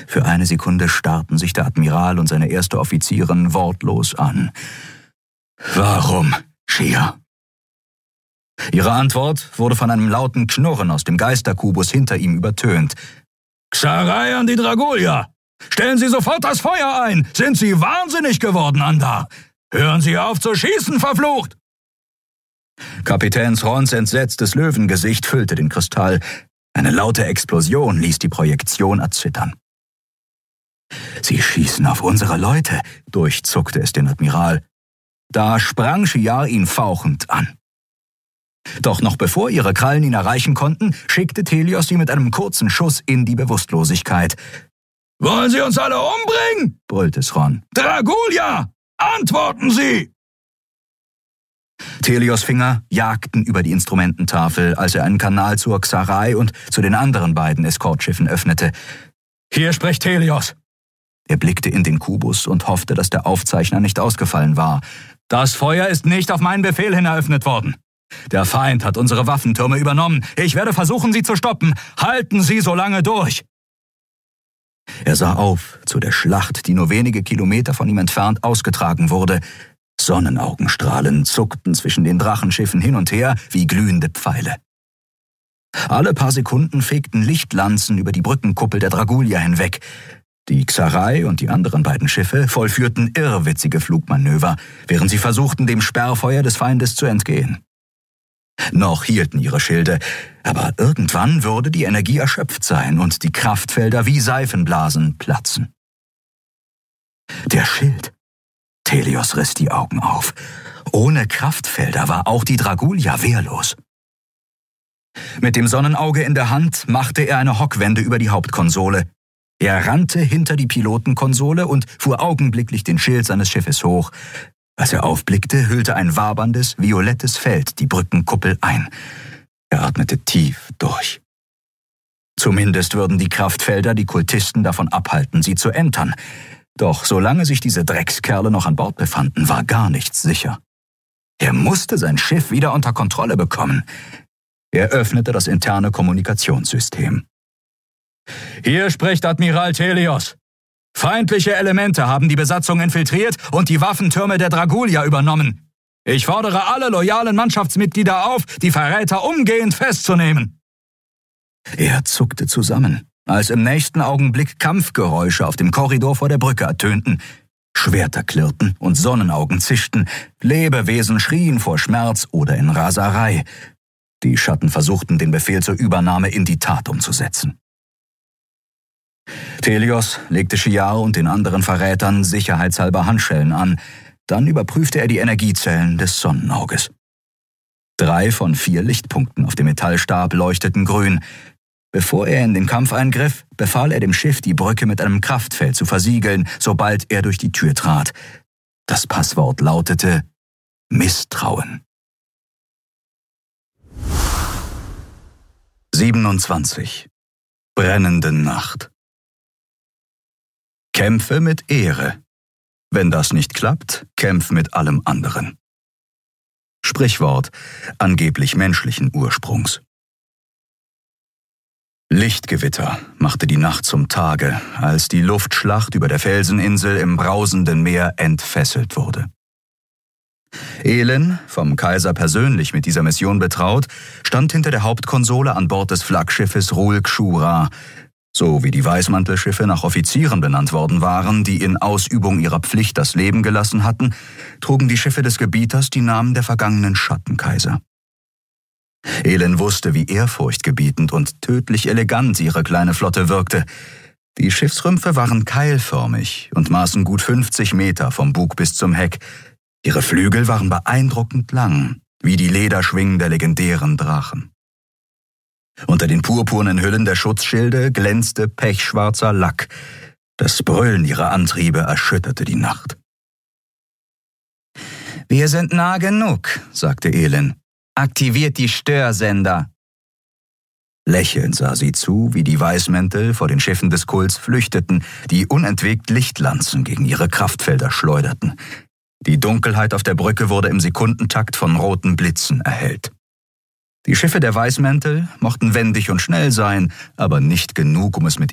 Für eine Sekunde starrten sich der Admiral und seine erste Offizierin wortlos an. »Warum, Shia?« Ihre Antwort wurde von einem lauten Knurren aus dem Geisterkubus hinter ihm übertönt. »Xarai an die Dragulja! Stellen Sie sofort das Feuer ein! Sind Sie wahnsinnig geworden, Andar? Hören Sie auf zu schießen, verflucht!« Kapitän Throns entsetztes Löwengesicht füllte den Kristall. Eine laute Explosion ließ die Projektion erzittern. »Sie schießen auf unsere Leute«, durchzuckte es den Admiral. Da sprang Shiar ihn fauchend an. Doch noch bevor ihre Krallen ihn erreichen konnten, schickte Thelios sie mit einem kurzen Schuss in die Bewusstlosigkeit. »Wollen Sie uns alle umbringen?« brüllte Thron. »Dragulja! Antworten Sie!« Thelios' Finger jagten über die Instrumententafel, als er einen Kanal zur Xarai und zu den anderen beiden Eskortschiffen öffnete. »Hier spricht Thelios!« Er blickte in den Kubus und hoffte, dass der Aufzeichner nicht ausgefallen war. »Das Feuer ist nicht auf meinen Befehl hin eröffnet worden. Der Feind hat unsere Waffentürme übernommen. Ich werde versuchen, sie zu stoppen. Halten Sie so lange durch!« Er sah auf zu der Schlacht, die nur wenige Kilometer von ihm entfernt ausgetragen wurde. Sonnenaugenstrahlen zuckten zwischen den Drachenschiffen hin und her wie glühende Pfeile. Alle paar Sekunden fegten Lichtlanzen über die Brückenkuppel der Dragulja hinweg. Die Xarai und die anderen beiden Schiffe vollführten irrwitzige Flugmanöver, während sie versuchten, dem Sperrfeuer des Feindes zu entgehen. Noch hielten ihre Schilde, aber irgendwann würde die Energie erschöpft sein und die Kraftfelder wie Seifenblasen platzen. Der Schild! Thelios riss die Augen auf. Ohne Kraftfelder war auch die Dragulja wehrlos. Mit dem Sonnenauge in der Hand machte er eine Hockwende über die Hauptkonsole. Er rannte hinter die Pilotenkonsole und fuhr augenblicklich den Schild seines Schiffes hoch. Als er aufblickte, hüllte ein waberndes, violettes Feld die Brückenkuppel ein. Er atmete tief durch. Zumindest würden die Kraftfelder die Kultisten davon abhalten, sie zu entern. Doch solange sich diese Dreckskerle noch an Bord befanden, war gar nichts sicher. Er musste sein Schiff wieder unter Kontrolle bekommen. Er öffnete das interne Kommunikationssystem. »Hier spricht Admiral Thelios. Feindliche Elemente haben die Besatzung infiltriert und die Waffentürme der Dragulja übernommen. Ich fordere alle loyalen Mannschaftsmitglieder auf, die Verräter umgehend festzunehmen.« Er zuckte zusammen, als im nächsten Augenblick Kampfgeräusche auf dem Korridor vor der Brücke ertönten. Schwerter klirrten und Sonnenaugen zischten, Lebewesen schrien vor Schmerz oder in Raserei. Die Schatten versuchten, den Befehl zur Übernahme in die Tat umzusetzen. Thelios legte Shiar und den anderen Verrätern sicherheitshalber Handschellen an. Dann überprüfte er die Energiezellen des Sonnenauges. 3 von 4 Lichtpunkten auf dem Metallstab leuchteten grün. Bevor er in den Kampf eingriff, befahl er dem Schiff, die Brücke mit einem Kraftfeld zu versiegeln, sobald er durch die Tür trat. Das Passwort lautete Misstrauen. 27. Brennende Nacht. Kämpfe mit Ehre. Wenn das nicht klappt, kämpf mit allem anderen. Sprichwort, angeblich menschlichen Ursprungs. Lichtgewitter machte die Nacht zum Tage, als die Luftschlacht über der Felseninsel im brausenden Meer entfesselt wurde. Elen, vom Kaiser persönlich mit dieser Mission betraut, stand hinter der Hauptkonsole an Bord des Flaggschiffes Rul Xura. So wie die Weißmantelschiffe nach Offizieren benannt worden waren, die in Ausübung ihrer Pflicht das Leben gelassen hatten, trugen die Schiffe des Gebieters die Namen der vergangenen Schattenkaiser. Elen wusste, wie ehrfurchtgebietend und tödlich elegant ihre kleine Flotte wirkte. Die Schiffsrümpfe waren keilförmig und maßen gut 50 Meter vom Bug bis zum Heck. Ihre Flügel waren beeindruckend lang, wie die Lederschwingen der legendären Drachen. Unter den purpurnen Hüllen der Schutzschilde glänzte pechschwarzer Lack. Das Brüllen ihrer Antriebe erschütterte die Nacht. »Wir sind nah genug«, sagte Elen. »Aktiviert die Störsender.« Lächelnd sah sie zu, wie die Weißmäntel vor den Schiffen des Kults flüchteten, die unentwegt Lichtlanzen gegen ihre Kraftfelder schleuderten. Die Dunkelheit auf der Brücke wurde im Sekundentakt von roten Blitzen erhellt. Die Schiffe der Weißmäntel mochten wendig und schnell sein, aber nicht genug, um es mit